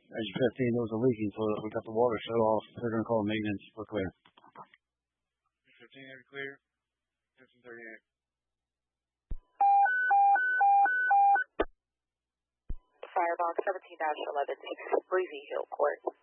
Engine 15, there was a leaking, so we got the water shut off. They're going to call maintenance. We're clear. 15, are you clear? 1538. Firebox 17-11, Breezy Hill Court.